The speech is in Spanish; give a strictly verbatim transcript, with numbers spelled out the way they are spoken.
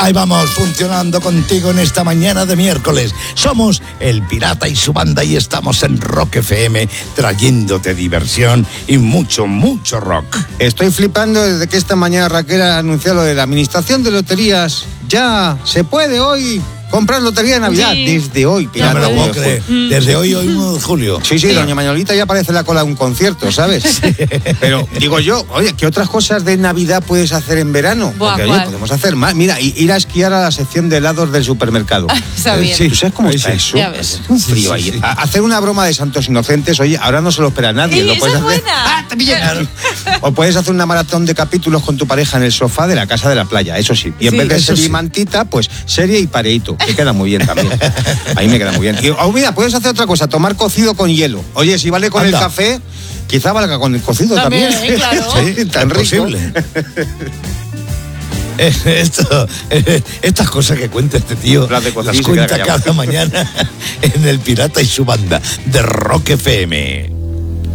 Ahí vamos, funcionando contigo en esta mañana de miércoles. Somos El Pirata y su banda y estamos en Rock F M, trayéndote diversión y mucho, mucho rock. Estoy flipando desde que esta mañana Raquel ha anunciado lo de la administración de loterías. Ya se puede hoy comprar lotería de Navidad. Sí. Desde hoy, Pirata. No me lo puedo creer. Desde hoy, hoy uno de julio. Sí, sí, doña Manuelita ya aparece en la cola de un concierto, ¿sabes? Pero digo yo, oye, ¿qué otras cosas de Navidad puedes hacer en verano? Buah, Porque, oye, ¿cuál? podemos hacer más. Mira, ir a esquiar a la sección de helados del supermercado. Está bien. Sí, ¿tú sabes cómo Sí, está sí. eso? Ya ves. Un frío Sí, sí, ahí. sí. A- hacer una broma de santos inocentes, oye, ahora no se lo espera nadie. ¡Ey, Lo esa puedes es hacer. buena! ¡Ah, también! O puedes hacer una maratón de capítulos con tu pareja en el sofá de la casa de la playa, eso sí. Y en Sí. vez de Eso serie y sí. mantita, pues serie y pareíto, que queda muy bien también. Ahí me queda muy bien. Y, oh, mira, puedes hacer otra cosa, tomar cocido con hielo. Oye, si vale con Anda. el café, quizá valga con el cocido también. También, ¿eh? Claro. Sí, tan Es rico. posible. Eh, Esto, eh, estas cosas que cuenta este tío Las de cocido las se queda cuenta callado. cada mañana en El Pirata y su banda de Rock F M.